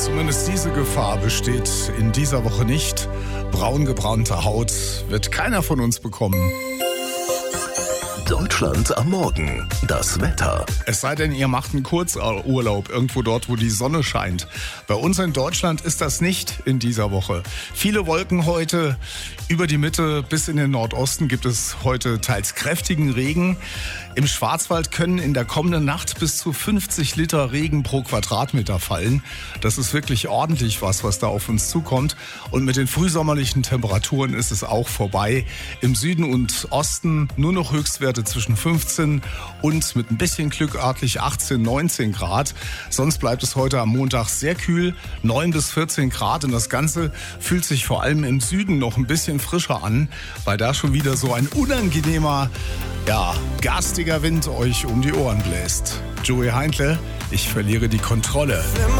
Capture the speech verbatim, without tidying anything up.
Zumindest diese Gefahr besteht in dieser Woche nicht. Braun gebrannte Haut wird keiner von uns bekommen. Deutschland am Morgen. Das Wetter. Es sei denn, ihr macht einen Kurzurlaub irgendwo dort, wo die Sonne scheint. Bei uns in Deutschland ist das nicht in dieser Woche. Viele Wolken heute. Über die Mitte bis in den Nordosten gibt es heute teils kräftigen Regen. Im Schwarzwald können in der kommenden Nacht bis zu fünfzig Liter Regen pro Quadratmeter fallen. Das ist wirklich ordentlich was, was da auf uns zukommt. Und mit den frühsommerlichen Temperaturen ist es auch vorbei. Im Süden und Osten nur noch Höchstwerte zwischen fünfzehn und mit ein bisschen Glück örtlich achtzehn, neunzehn Grad. Sonst bleibt es heute am Montag sehr kühl, neun bis vierzehn Grad. Und das Ganze fühlt sich vor allem im Süden noch ein bisschen frischer an, weil da schon wieder so ein unangenehmer, ja, garstiger Wind euch um die Ohren bläst. Joey Heintle, ich verliere die Kontrolle.